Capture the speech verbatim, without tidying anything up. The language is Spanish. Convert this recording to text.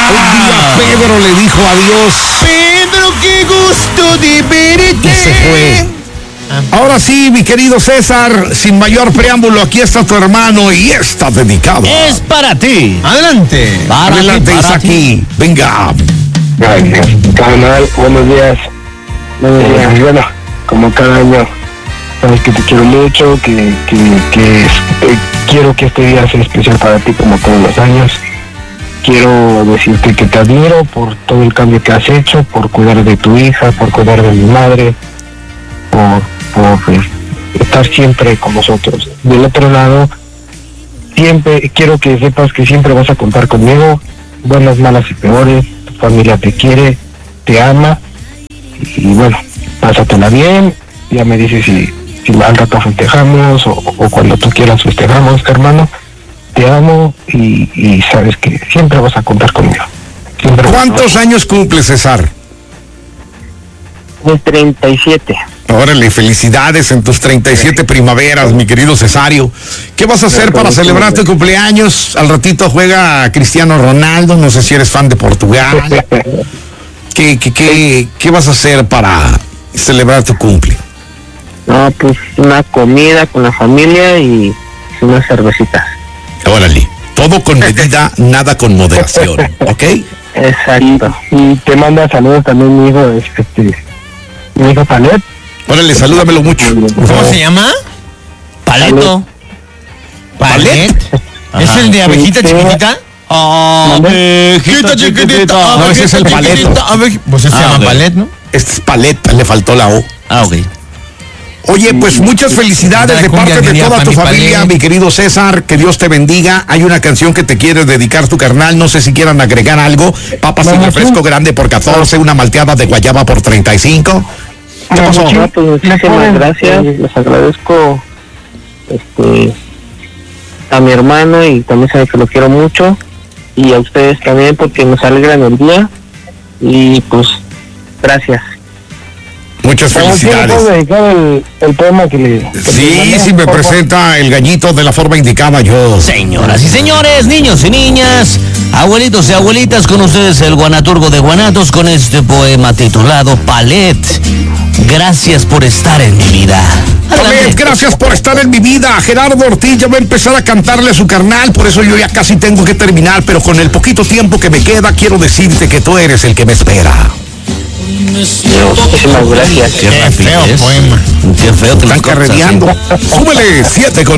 Un día Pedro le dijo adiós. Pedro, qué gusto de verte. Y se fue. Ahora sí, mi querido César, sin mayor preámbulo, aquí está tu hermano y está dedicado. Es para ti. Adelante. Para Adelante, ti, para Isaki. Venga. Gracias, carnal, buenos días. Buenos días. Y bueno, como cada año, sabes que te quiero mucho, que, que, que eh, quiero que este día sea especial para ti como todos los años. Quiero decirte que te admiro por todo el cambio que has hecho, por cuidar de tu hija, por cuidar de mi madre, por, por pues, estar siempre con nosotros. Del otro lado, siempre quiero que sepas que siempre vas a contar conmigo, buenas, malas y peores. Tu familia te quiere, te ama, y, y bueno, pásatela bien. Ya me dices si, si al rato festejamos o, o cuando tú quieras festejamos, hermano. Te amo y, y sabes que siempre vas a contar conmigo. Siempre. ¿Cuántos años cumple, César? De treinta y siete. Órale, felicidades en tus treinta y siete primaveras, mi querido Cesario. ¿Qué vas a hacer para celebrar tu cumpleaños? Al ratito juega Cristiano Ronaldo, no sé si eres fan de Portugal. ¿Qué, qué, qué, qué vas a hacer para celebrar tu cumple? No, pues una comida con la familia y unas cervecitas. Órale, todo con medida, nada con moderación, ¿ok? Exacto. Y, y te manda saludos también mi hijo, este, mi hijo Palet. Órale, salúdamelo mucho. ¿Cómo se llama? Paleto. ¿Palet? ¿Es el de abejita Sí, chiquitita? Abejita chiquitita. No, ese es el paleto. abeji- Pues ese se Ah, llama ok. Palet, ¿no? Este es paleta, le faltó la O. Ah, ok. Oye, pues muchas felicidades de parte de toda tu familia, mi querido César, que Dios te bendiga. Hay una canción que te quiere dedicar tu carnal, no sé si quieran agregar algo. Papas y refresco grande por catorce, una malteada de guayaba por treinta y cinco. ¿Qué pasó? No, pues muchísimas gracias, les agradezco este, a mi hermano y también sabe que lo quiero mucho y a ustedes también porque nos alegran el día y pues gracias. Muchas felicidades. dedicar el, el poema que le... Sí, sí me presenta el gallito de la forma indicada yo. Señoras y señores, niños y niñas, abuelitos y abuelitas, con ustedes el guanaturgo de Guanatos con este poema titulado Palet. Gracias por estar en mi vida. Palet, Adelante. gracias por estar en mi vida. Gerardo Ortiz ya va a empezar a cantarle a su carnal, por eso yo ya casi tengo que terminar, pero con el poquito tiempo que me queda quiero decirte que tú eres el que me espera. Muchísimas gracias. Qué Qué rápido feo es. poema. Qué feo que Están los cortas, carrereando. ¿eh? Súmele siete con